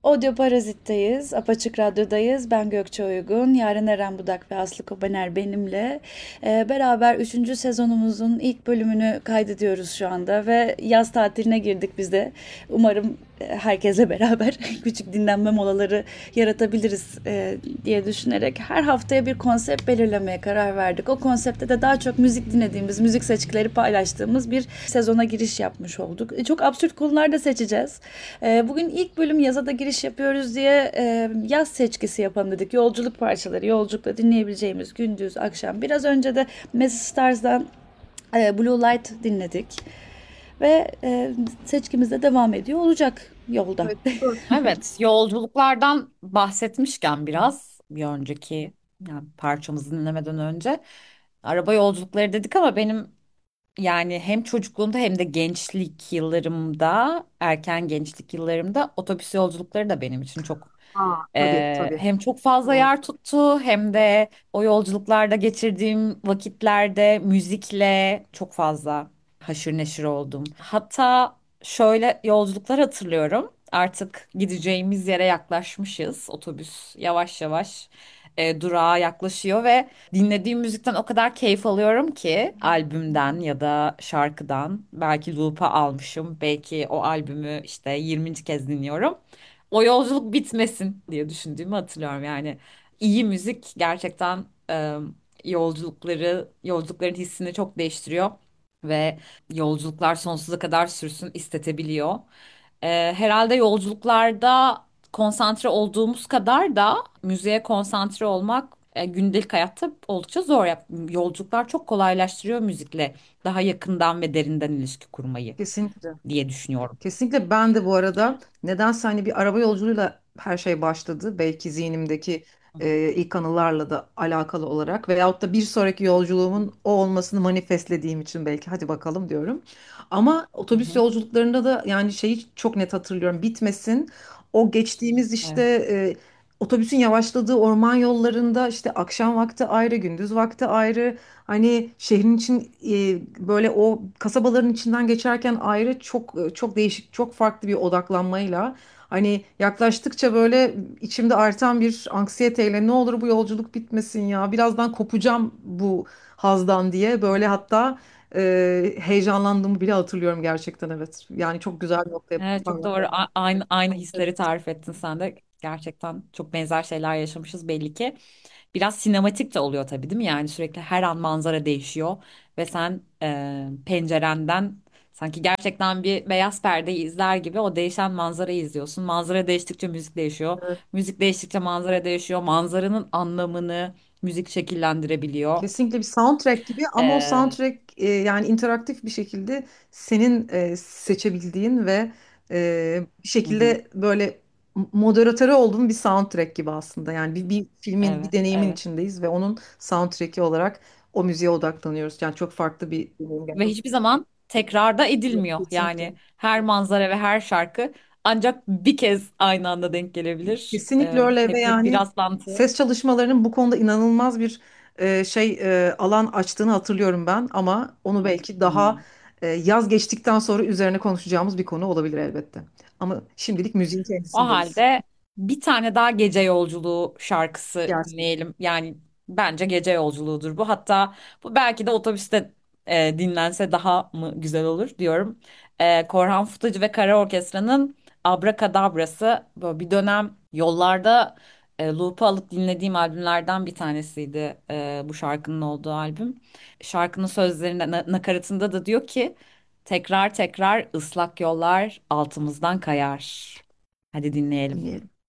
Audio Parazit'teyiz, Apaçık Radyo'dayız. Ben Gökçe Uygun, Yaren Eren Budak ve Aslı Kobaner benimle. Beraber üçüncü sezonumuzun ilk bölümünü kaydediyoruz şu anda ve yaz tatiline girdik biz de. Umarım herkesle beraber küçük dinlenme molaları yaratabiliriz diye düşünerek her haftaya bir konsept belirlemeye karar verdik. O konsepte de daha çok müzik dinlediğimiz, müzik seçkileri paylaştığımız bir sezona giriş yapmış olduk. Çok absürt konular da seçeceğiz. Bugün ilk bölüm yaza da giriş yapıyoruz diye yaz seçkisi yapalım dedik. Yolculuk parçaları, yolculukta dinleyebileceğimiz gündüz, akşam. Biraz önce de Messi Stars'dan Blue Light dinledik. Ve seçkimiz de devam ediyor olacak yolda. Evet, evet, yolculuklardan bahsetmişken biraz bir önceki yani parçamızı dinlemeden önce araba yolculukları dedik ama benim yani hem çocukluğumda hem de gençlik yıllarımda, erken gençlik yıllarımda otobüs yolculukları da benim için çok Aa, tabii tabii. hem çok fazla Doğru. yer tuttu hem de o yolculuklarda geçirdiğim vakitlerde müzikle çok fazla haşır neşir oldum. Hatta şöyle yolculuklar hatırlıyorum. Artık gideceğimiz yere yaklaşmışız. Otobüs yavaş yavaş durağa yaklaşıyor ve dinlediğim müzikten o kadar keyif alıyorum ki albümden ya da şarkıdan belki loop'a almışım. Belki o albümü işte 20. kez dinliyorum. O yolculuk bitmesin diye düşündüğümü hatırlıyorum. Yani iyi müzik gerçekten yolculukların hissini çok değiştiriyor ve yolculuklar sonsuza kadar sürsün istetebiliyor. Herhalde yolculuklarda konsantre olduğumuz kadar da müziğe konsantre olmak gündelik hayatta oldukça zor. Yolculuklar çok kolaylaştırıyor müzikle daha yakından ve derinden ilişki kurmayı Kesinlikle. diye düşünüyorum. Kesinlikle ben de bu arada nedense hani bir araba yolculuğuyla her şey başladı. Belki zihnimdeki ilk anılarla da alakalı olarak veyahut da bir sonraki yolculuğumun o olmasını manifestlediğim için belki hadi bakalım diyorum. Ama Hı otobüs hı. yolculuklarında da yani şeyi çok net hatırlıyorum. Bitmesin. O geçtiğimiz işte Evet. otobüsün yavaşladığı orman yollarında işte akşam vakti ayrı, gündüz vakti ayrı. Hani şehrin için böyle o kasabaların içinden geçerken ayrı çok çok değişik, çok farklı bir odaklanmayla hani yaklaştıkça böyle içimde artan bir anksiyeteyle ne olur bu yolculuk bitmesin ya birazdan kopacağım bu hazdan diye böyle hatta heyecanlandığımı bile hatırlıyorum gerçekten evet. Yani çok güzel bir noktaya Evet, çok parmak doğru. bastın. Aynı hisleri tarif ettin sen de. Gerçekten çok benzer şeyler yaşamışız belli ki. Biraz sinematik de oluyor tabii değil mi? Yani sürekli her an manzara değişiyor ve sen pencerenden sanki gerçekten bir beyaz perdeyi izler gibi o değişen manzarayı izliyorsun. Manzara değiştikçe müzik değişiyor. Evet. Müzik değiştikçe manzara değişiyor. Manzaranın anlamını müzik şekillendirebiliyor. Kesinlikle bir soundtrack gibi ama o E, soundtrack yani interaktif bir şekilde senin seçebildiğin ve bir hı hı. şekilde böyle moderatörü olduğun bir soundtrack gibi aslında. Yani bir filmin, bir Evet, deneyimin evet. içindeyiz ve onun soundtrack'i olarak o müziğe odaklanıyoruz. Yani çok farklı bir deneyim Ve gerçekten. hiçbir zaman tekrarda Evet, edilmiyor. kesinlikle. Yani her manzara ve her şarkı ancak bir kez aynı anda denk gelebilir. Kesinlikle öyle ve Hep bir yani rastlantı. ses çalışmalarının bu konuda inanılmaz bir alan açtığını hatırlıyorum ben ama onu belki daha Hmm. yaz geçtikten sonra üzerine konuşacağımız bir konu olabilir elbette. Ama şimdilik müziğin O kendisindeyiz. halde bir tane daha gece yolculuğu şarkısı Gelsin. dinleyelim. Yani bence gece yolculuğudur bu. Hatta bu belki de otobüste dinlense daha mı güzel olur diyorum. Korhan Futacı ve Kara Orkestra'nın Abrakadabrası böyle bir dönem yollarda loop'u alıp dinlediğim albümlerden bir tanesiydi bu şarkının olduğu albüm. Şarkının sözlerinde nakaratında da diyor ki tekrar tekrar ıslak yollar altımızdan kayar. Hadi dinleyelim. Dinleyelim.